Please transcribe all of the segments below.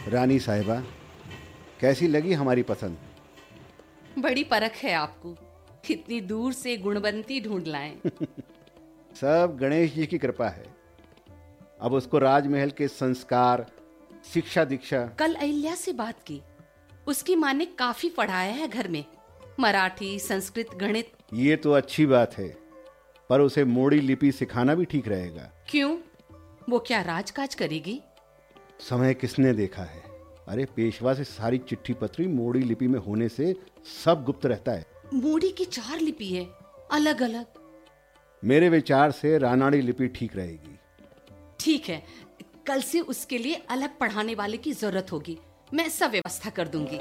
रानी साहिबा, कैसी लगी हमारी पसंद? बड़ी परख है आपको, इतनी दूर से गुणवंती ढूंढ लाएं। सब गणेश जी की कृपा है। अब उसको राजमहल के संस्कार, शिक्षा दीक्षा। कल अहिल्या से बात की, उसकी माँ ने काफी पढ़ाया है घर में, मराठी, संस्कृत, गणित। ये तो अच्छी बात है, पर उसे मोड़ी लिपि सिखाना भी ठीक रहेगा। क्यों, वो क्या राजकाज करेगी? समय किसने देखा है? अरे पेशवा से सारी चिट्ठी पत्री मोड़ी लिपि में होने से सब गुप्त रहता है। मोड़ी की 4 लिपि है, अलग अलग। मेरे विचार से रानाड़ी लिपि ठीक रहेगी। ठीक है, कल से उसके लिए अलग पढ़ाने वाले की जरूरत होगी, मैं सब व्यवस्था कर दूंगी।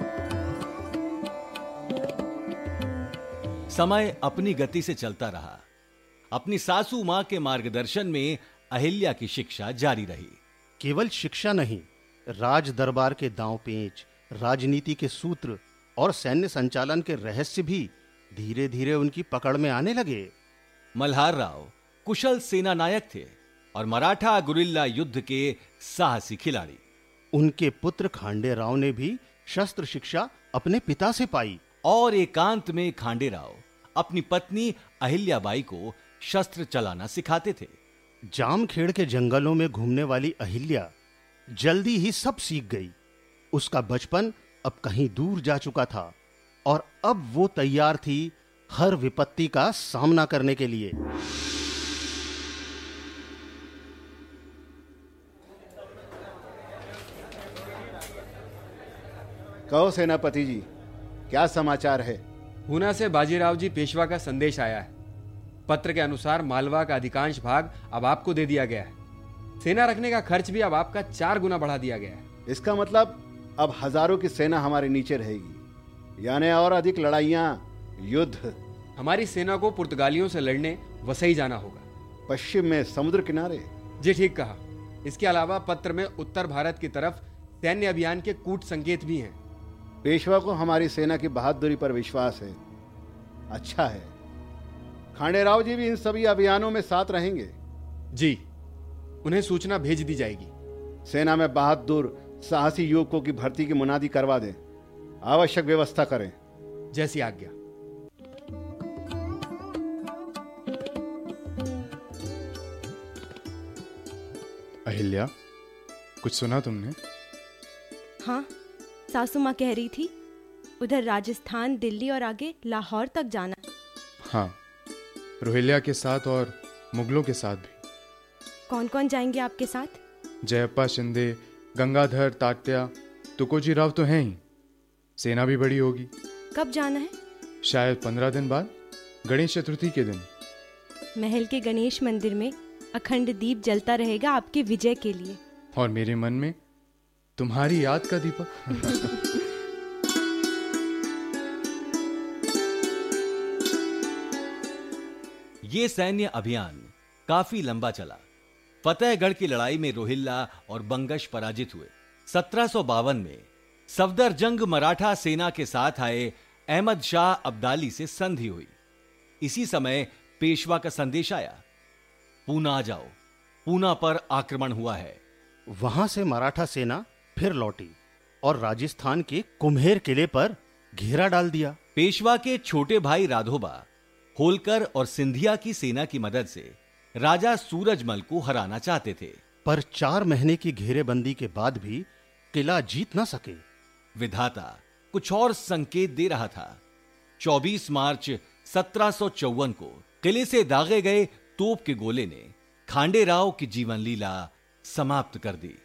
समय अपनी गति से चलता रहा। अपनी सासू मां के मार्गदर्शन में अहिल्या की शिक्षा जारी रही। केवल शिक्षा नहीं, राज दरबार के दांव पेच, राजनीति के सूत्र और सैन्य संचालन के रहस्य भी धीरे धीरे उनकी पकड़ में आने लगे। मल्हार राव कुशल सेना नायक थे और मराठा गुरिल्ला युद्ध के साहसी खिलाड़ी। उनके पुत्र खांडे राव ने भी शस्त्र शिक्षा अपने पिता से पाई और एकांत में खांडे राव अपनी पत्नी अहिल्याबाई को शस्त्र चलाना सिखाते थे। जामखेड़ के जंगलों में घूमने वाली अहिल्या जल्दी ही सब सीख गई। उसका बचपन अब कहीं दूर जा चुका था और अब वो तैयार थी हर विपत्ति का सामना करने के लिए। कहो सेनापति जी, क्या समाचार है? पूना से बाजीराव जी पेशवा का संदेश आया है। पत्र के अनुसार मालवा का अधिकांश भाग अब आपको दे दिया गया है। सेना रखने का खर्च भी अब आपका 4 गुना बढ़ा दिया गया है। इसका मतलब अब हजारों की सेना हमारे नीचे रहेगी, यानी और अधिक लड़ाइयां, युद्ध। हमारी सेना को पुर्तगालियों से लड़ने वसई जाना होगा। पश्चिम में समुद्र किनारे? जी ठीक कहा। इसके अलावा पत्र में उत्तर भारत की तरफ सैन्य अभियान के कूट संकेत भी हैं। पेशवा को हमारी सेना की बहादुरी पर विश्वास है। अच्छा है, खांडेराव जी भी इन सभी अभियानों में साथ रहेंगे। जी, उन्हें सूचना भेज दी जाएगी। सेना में बहादुर साहसी युवकों की भर्ती की मुनादी करवा दें। आवश्यक व्यवस्था करें। जैसी आज्ञा। अहिल्या, कुछ सुना तुमने? हाँ, सासू माँ कह रही थी उधर राजस्थान, दिल्ली और आगे लाहौर तक जाना। हाँ, रोहिल्या के साथ और मुगलों के साथ भी। कौन कौन जाएंगे आपके साथ? जयप्पा शिंदे, गंगाधर, तात्या, तुकोजी राव तो हैं ही। सेना भी बड़ी होगी। कब जाना है? शायद 15 दिन बाद, गणेश चतुर्थी के दिन। महल के गणेश मंदिर में अखंड दीप जलता रहेगा आपके विजय के लिए। और मेरे मन में तुम्हारी याद का दीपक। ये सैन्य अभियान काफी लंबा चला। फतेहगढ़ की लड़ाई में रोहिल्ला और बंगश पराजित हुए। 1752 में सफदरजंग मराठा सेना के साथ आए अहमद शाह अब्दाली से संधि हुई। इसी समय पेशवा का संदेश आया, पूना आ जाओ, पूना पर आक्रमण हुआ है। वहां से मराठा सेना फिर लौटी और राजस्थान के कुम्हेर किले पर घेरा डाल दिया। पेशवा के छोटे भाई राघोबा होलकर और सिंधिया की सेना की मदद से राजा सूरजमल को हराना चाहते थे, पर 4 महीने की घेरेबंदी के बाद भी किला जीत न सके। विधाता कुछ और संकेत दे रहा था। 24 मार्च 1754 को किले से दागे गए तोप के गोले ने खांडे राव की जीवन लीला समाप्त कर दी।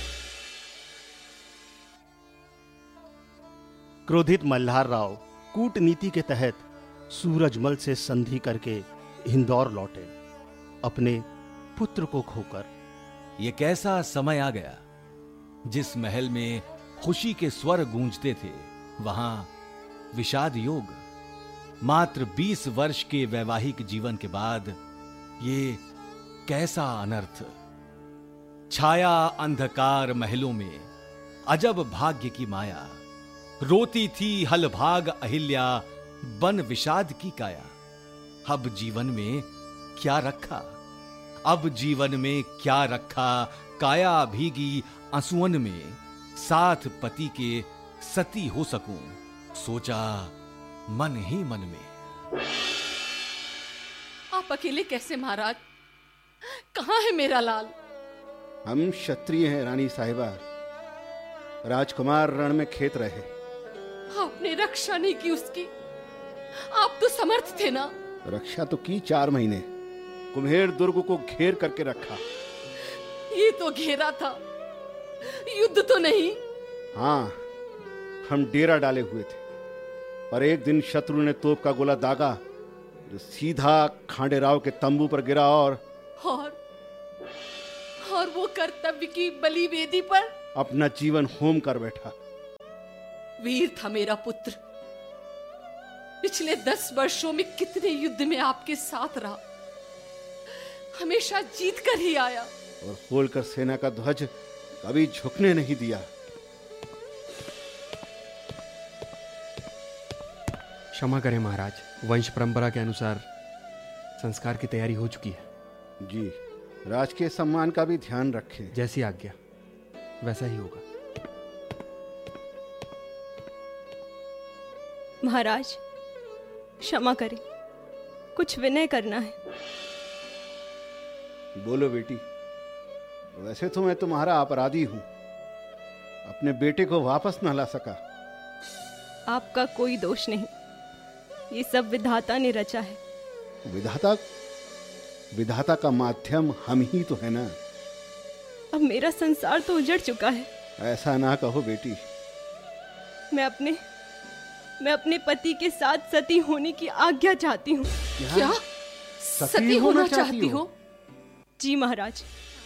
क्रोधित मल्हार राव कूटनीति के तहत सूरजमल से संधि करके इंदौर लौटे, अपने पुत्र को खोकर। यह कैसा समय आ गया जिस महल में खुशी के स्वर गूंजते थे, वहां विषाद योग। मात्र 20 वर्ष के वैवाहिक जीवन के बाद ये कैसा अनर्थ। छाया अंधकार महलों में अजब भाग्य की माया। रोती थी हल भाग अहिल्या, बन विषाद की काया। अब जीवन में क्या रखा, अब जीवन में क्या रखा। काया भीगी आंसुअन में साथ पति के सती हो सकूं, सोचा मन ही मन में। आप अकेले कैसे महाराज? कहाँ है मेरा लाल? हम क्षत्रिय हैं रानी साहिबा। राजकुमार रण में खेत रहे। आपने रक्षा नहीं की उसकी। आप तो समर्थ थे ना। रक्षा तो की 4 महीने। कुम्हेर दुर्ग को घेर करके रखा। ये तो घेरा था, युद्ध तो नहीं। हाँ, हम डेरा डाले हुए थे, पर एक दिन शत्रु ने तोप का गोला दागा जो सीधा खांडेराव के तंबू पर गिरा और वो कर्तव्य की बलि वेदी पर अपना जीवन होम कर बैठा। वीर था मेरा पुत्र। पिछले 10 वर्षों में कितने युद्ध में आपके साथ रहा, हमेशा जीत कर ही आया। और होलकर सेना का ध्वज कभी झुकने नहीं दिया। क्षमा करें महाराज, वंश परंपरा के अनुसार संस्कार की तैयारी हो चुकी है। जी, राजकीय सम्मान का भी ध्यान रखें। जैसी आज्ञा, वैसा ही होगा। महाराज, क्षमा करें, कुछ विनय करना है। बोलो बेटी। वैसे तो मैं तुम्हारा अपराधी हूं, अपने बेटे को वापस न ला सका। आपका कोई दोष नहीं, ये सब विधाता ने रचा है। विधाता का माध्यम हम ही तो है ना। अब मेरा संसार तो उजड़ चुका है। ऐसा ना कहो बेटी। मैं अपने पति के साथ सती होने की आज्ञा चाहती हूँ। क्या? सती होना चाहती हो? जी महाराज।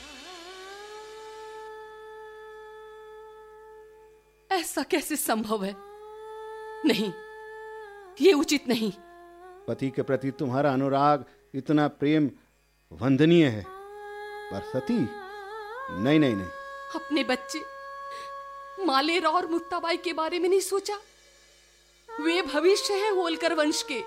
ऐसा कैसे संभव है? नहीं, ये उचित नहीं। पति के प्रति तुम्हारा अनुराग, इतना प्रेम वंदनीय है, पर सती नहीं नहीं नहीं। अपने बच्चे मालेर और मुक्ताबाई के बारे में नहीं सोचा? वे भविष्य है होलकर वंश के।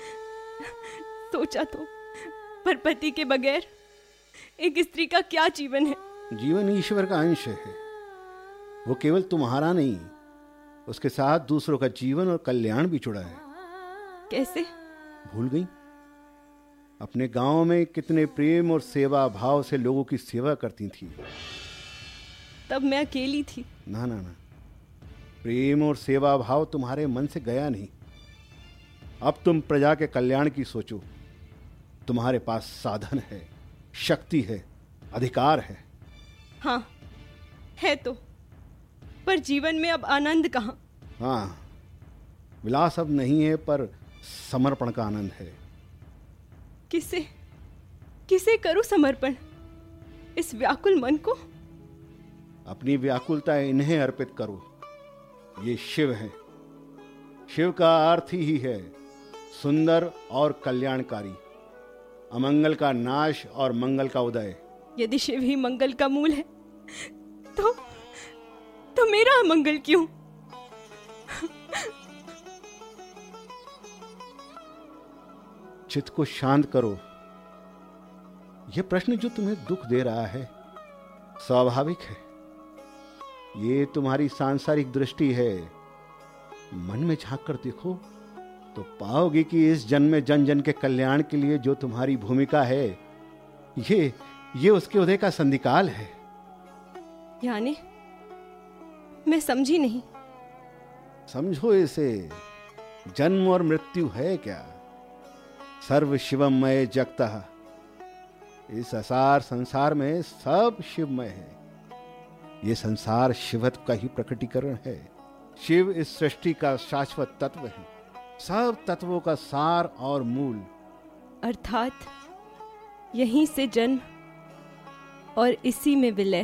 सोचा तो, पर पति के बगैर एक स्त्री का क्या जीवन है? जीवन ईश्वर का अंश है। वो केवल तुम्हारा नहीं, उसके साथ दूसरों का जीवन और कल्याण भी जुड़ा है। कैसे? भूल गई? अपने गांव में कितने प्रेम और सेवा भाव से लोगों की सेवा करती थी। तब मैं अकेली थी। ना ना ना, प्रेम और सेवा भाव तुम्हारे मन से गया नहीं। अब तुम प्रजा के कल्याण की सोचो। तुम्हारे पास साधन है, शक्ति है, अधिकार है। हाँ है तो, पर जीवन में अब आनंद कहाँ? हाँ, विलास अब नहीं है, पर समर्पण का आनंद है। किसे करूं समर्पण? इस व्याकुल मन को? अपनी व्याकुलता इन्हें अर्पित करो। ये शिव हैं। शिव का अर्थ ही है सुंदर और कल्याणकारी, अमंगल का नाश और मंगल का उदय। यदि शिव ही मंगल का मूल है, तो मेरा अमंगल क्यों? चित्त को शांत करो। यह प्रश्न जो तुम्हें दुख दे रहा है स्वाभाविक है। ये तुम्हारी सांसारिक दृष्टि है। मन में झांक कर देखो तो पाओगे कि इस जन्म में जन जन के कल्याण के लिए जो तुम्हारी भूमिका है, ये उसके उदय का संधिकाल है। यानी मैं समझी नहीं। समझो इसे। जन्म और मृत्यु है क्या? सर्व शिवमय जगतः। इस असार संसार में सब शिवमय है। ये संसार शिवत्व का ही प्रकटीकरण है। शिव इस सृष्टि का शाश्वत तत्व है, सब तत्वों का सार और मूल। अर्थात यहीं से जन्म और इसी में विलय।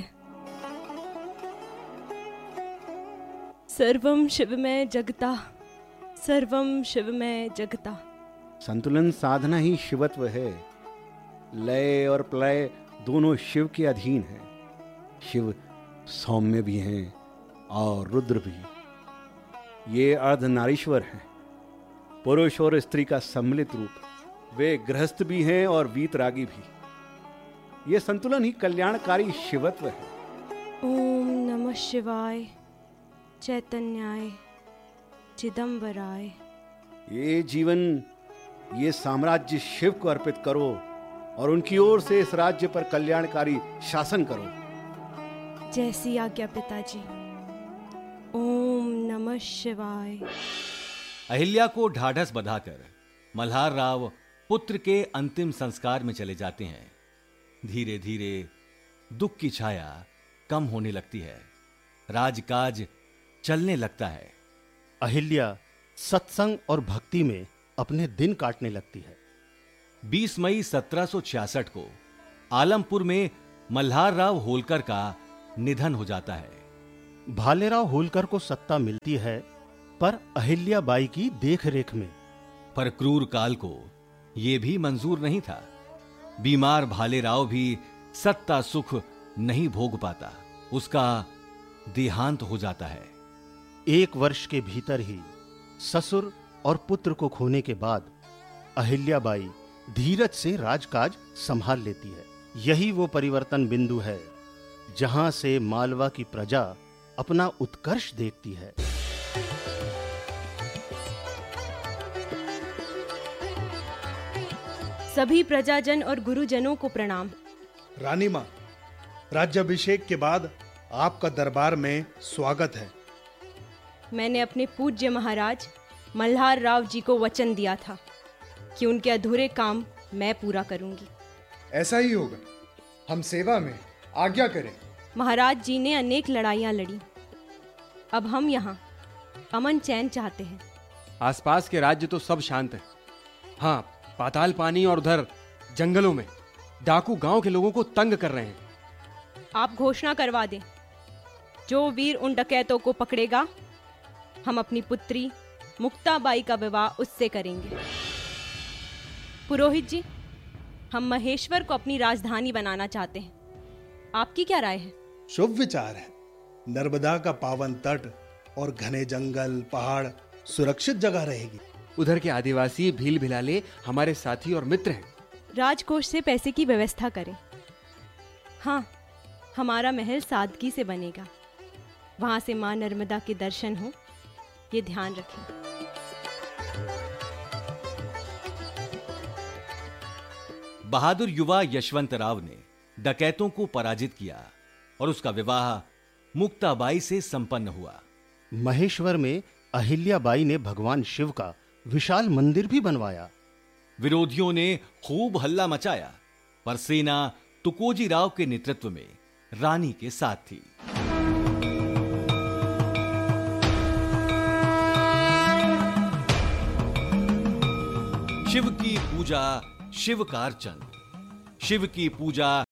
सर्वम शिवमय जगता, सर्वम शिवमय जगता। संतुलन साधना ही शिवत्व है। लय और प्रलय दोनों शिव के अधीन है। शिव सौम्य भी हैं और रुद्र भी। ये अर्धनारीश्वर हैं, पुरुष और स्त्री का सम्मिलित रूप। वे गृहस्थ भी हैं और वीतरागी भी। ये संतुलन ही कल्याणकारी शिवत्व है। ओम नमः शिवाय। चैतन्याय चिदम्बराय। ये जीवन, ये साम्राज्य शिव को अर्पित करो और उनकी ओर से इस राज्य पर कल्याणकारी शासन करो। जैसी आज्ञा पिताजी। ओम नमः शिवाय। अहिल्या को ढाढ़स बंधाकर मल्हार राव पुत्र के अंतिम संस्कार में चले जाते हैं। धीरे धीरे दुख की छाया कम होने लगती है, राजकाज चलने लगता है। अहिल्या सत्संग और भक्ति में अपने दिन काटने लगती है। 20 मई 1766 को आलमपुर में मल्हार राव होलकर का निधन हो जाता है। भालेराव होलकर को सत्ता मिलती है, पर अहिल्या बाई की देखरेख में। पर क्रूर काल को यह भी मंजूर नहीं था। बीमार भालेराव भी सत्ता सुख नहीं भोग पाता, उसका देहांत हो जाता है। 1 वर्ष के भीतर ही ससुर और पुत्र को खोने के बाद अहिल्याबाई धीरज से राजकाज संभाल लेती है। यही वो परिवर्तन बिंदु है जहां से मालवा की प्रजा अपना उत्कर्ष देखती है। सभी प्रजाजन और गुरुजनों को प्रणाम। रानी मां, राज्याभिषेक के बाद आपका दरबार में स्वागत है। मैंने अपने पूज्य महाराज मल्हार राव जी को वचन दिया था कि उनके अधूरे काम मैं पूरा करूंगी। ऐसा ही होगा। हम सेवा में, आज्ञा करें। महाराज जी ने अनेक लड़ाइयां लड़ी, अब हम यहाँ अमन चैन चाहते हैं। आसपास के राज्य तो सब शांत है। हाँ, पाताल पानी और उधर जंगलों में डाकू गांव के लोगों को तंग कर रहे हैं। आप घोषणा करवा दें, जो वीर उन डकैतों को पकड़ेगा, हम अपनी पुत्री मुक्ताबाई का विवाह उससे करेंगे। पुरोहित जी, हम महेश्वर को अपनी राजधानी बनाना चाहते हैं, आपकी क्या राय है? शुभ विचार है। नर्मदा का पावन तट और घने जंगल पहाड़ सुरक्षित जगह रहेगी। उधर के आदिवासी भील भिलाले हमारे साथी और मित्र हैं। राजकोष से पैसे की व्यवस्था करें। हाँ, हमारा महल सादगी से बनेगा, वहां से मां नर्मदा के दर्शन हो, ये ध्यान रखें। बहादुर युवा यशवंतराव ने डकैतों को पराजित किया और उसका विवाह मुक्ताबाई से संपन्न हुआ। महेश्वर में अहिल्याबाई ने भगवान शिव का विशाल मंदिर भी बनवाया। विरोधियों ने खूब हल्ला मचाया, पर सेना तुकोजी राव के नेतृत्व में रानी के साथ थी। शिव की पूजा, शिव का अर्चन, शिव की पूजा